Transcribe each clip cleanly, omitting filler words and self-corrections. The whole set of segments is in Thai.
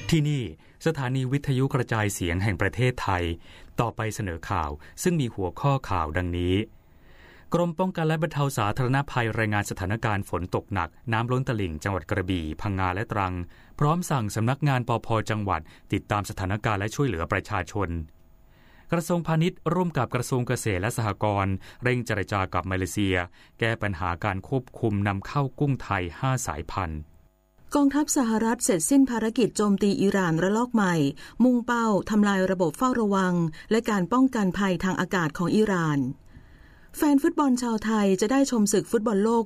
ที่นี่สถานีวิทยุกระจายเสียงแห่งประเทศไทยต่อไปเสนอข่าวซึ่งมีหัวข้อข่าวดังนี้กรมป้องกันและบรรเทาสาธารณภัยรายงานสถานการณ์ฝนตกหนักน้ำล้นตลิ่งจังหวัดกระบี่พังงาและตรังพร้อมสั่งสำนักงานปภ.จังหวัดติดตามสถานการณ์และช่วยเหลือประชาชนกระทรวงพาณิชย์ร่วมกับกระทรวงเกษตรและสหกรณ์เร่งเจรจากับมาเลเซียแก้ปัญหาการควบคุมนำเข้ากุ้งไทย5 สายพันธุ์กองทัพสหรัฐเสร็จสิ้นภารกิจโจมตีอิหร่านระลอกใหม่มุ่งเป้าทำลายระบบเฝ้าระวังและการป้องกันภัยทางอากาศของอิหร่านแฟนฟุตบอลชาวไทยจะได้ชมศึกฟุตบอลโลก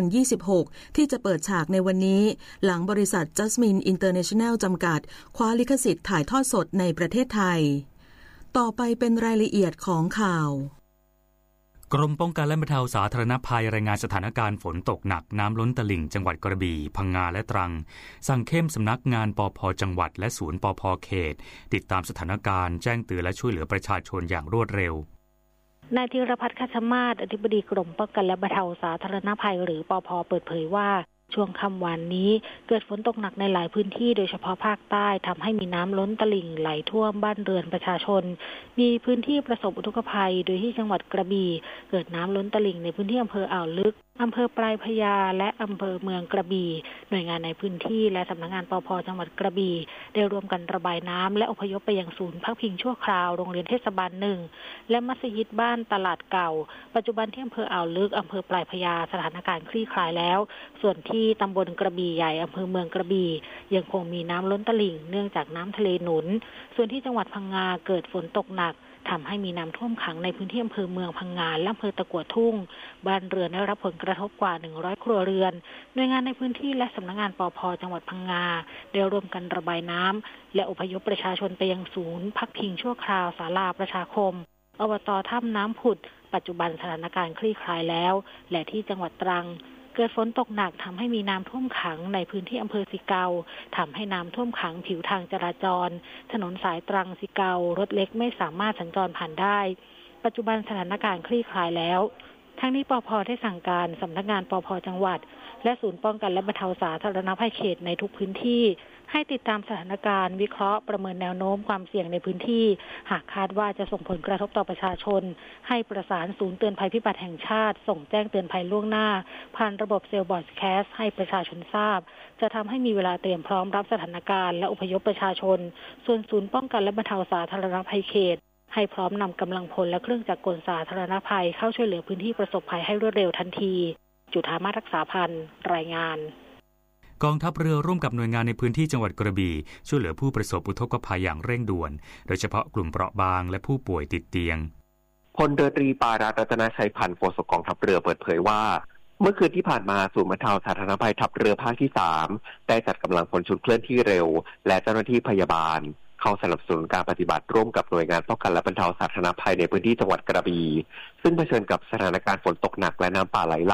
2026 ที่จะเปิดฉากในวันนี้หลังบริษัท Jasmine International จำกัดคว้าลิขสิทธิ์ถ่ายทอดสดในประเทศไทยต่อไปเป็นรายละเอียดของข่าวกรมป้องกันและบรรเทาสาธารณภัยรายงานสถานการณ์ฝนตกหนักน้ำล้นตลิ่งจังหวัดกระบี่พังงาและตรังสั่งเข้มสำนักงานปภ.จังหวัดและศูนย์ปภ.เขตติดตามสถานการณ์แจ้งเตือนและช่วยเหลือประชาชนอย่างรวดเร็วนายธีรพัฒน์ คัชมาศอธิบดีกรมป้องกันและบรรเทาสาธารณภัยหรือปภ.เปิดเผยว่าช่วงค่ำวานนี้เกิดฝนตกหนักในหลายพื้นที่โดยเฉพาะภาคใต้ทำให้มีน้ำล้นตลิ่งไหลท่วมบ้านเรือนประชาชนมีพื้นที่ประสบอุทกภัยโดยที่จังหวัดกระบี่เกิดน้ำล้นตลิ่งในพื้นที่อำเภออ่าวลึกอำเภอปลายพญาและอำเภอเมืองกระบี่หน่วยงานในพื้นที่และสำนักงานปภ.จังหวัดกระบี่ได้ร่วมกันระบายน้ำและอพยพไปยังศูนย์พักพิงชั่วคราวโรงเรียนเทศบาล1และมัสยิดบ้านตลาดเก่าปัจจุบันที่อำเภออ่าวลึกอำเภอปลายพญาสถานการณ์คลี่คลายแล้วส่วนที่ตำบลกระบี่ใหญ่อำเภอเมืองกระบี่ยังคงมีน้ำล้นตลิ่งเนื่องจากน้ำทะเลหนุนส่วนที่จังหวัดพังงาเกิดฝนตกหนักทำให้มีน้ำท่วมขังในพื้นที่อำเภอเมืองพังงาและอำเภอตะกั่วทุ่งบ้านเรือนได้รับผลกระทบกว่า100ครัวเรือนหน่วยงานในพื้นที่และสำนักงานปภ.จังหวัดพังงาได้ร่วมกันระบายน้ำและอพยพประชาชนไปยังศูนย์พักพิงชั่วคราวศาลาประชาคมอบต.ถ้ำน้ำผุดปัจจุบันสถานการณ์คลี่คลายแล้วและที่จังหวัดตรังเกิดฝนตกหนักทำให้มีน้ำท่วมขังในพื้นที่อำเภอสิเกาทำให้น้ำท่วมขังผิวทางจราจรถนนสายตรังสิเการถเล็กไม่สามารถสัญจรผ่านได้ปัจจุบันสถานการณ์คลี่คลายแล้วทั้งนี้ปภ.ได้สั่งการสำนักงานปภ.จังหวัดและศูนย์ป้องกันและบรรเทาสาธารณภัยเขตในทุกพื้นที่ให้ติดตามสถานการณ์วิเคราะห์ประเมินแนวโน้มความเสี่ยงในพื้นที่หากคาดว่าจะส่งผลกระทบต่อประชาชนให้ประสานศูนย์เตือนภัยพิบัติแห่งชาติส่งแจ้งเตือนภัยล่วงหน้าผ่านระบบเซลล์บอดแคสต์ให้ประชาชนทราบจะทำให้มีเวลาเตรียมพร้อมรับสถานการณ์และอพยพประชาชนส่วนศูนย์ป้องกันและบรรเทาสาธารณภัยเขตให้พร้อมนำกำลังพลและเครื่องจักรกลสาธารณภัยเข้าช่วยเหลือพื้นที่ประสบภัยให้รวดเร็วทันทีจุฑามาศ รักษาพันธ์รายงานกองทัพเรือร่วมกับหน่วยงานในพื้นที่จังหวัดกระบี่ช่วยเหลือผู้ประสบอุทกภัยอย่างเร่งด่วนโดยเฉพาะกลุ่มเปราะบางและผู้ป่วยติดเตียงพลเรือตรีปารัตน์ รัตนชัยพันธ์โฆษกกองทัพเรือเปิดเผยว่าเมื่อคืนที่ผ่านมาศูนย์บรรเทาสาธารณภัยทัพเรือภาคที่3ได้จัดกำลังพลชุดเคลื่อนที่เร็วและเจ้าหน้าที่พยาบาลเข้าสนับสนุนการปฏิบัติร่วมกับหน่วยงานป้องกันและบรรเทาสาธารณภัยในพื้นที่จังหวัดกระบี่ซึ่งเผชิญกับสถานการณ์ฝนตกหนักและน้ำป่าไหลหลาก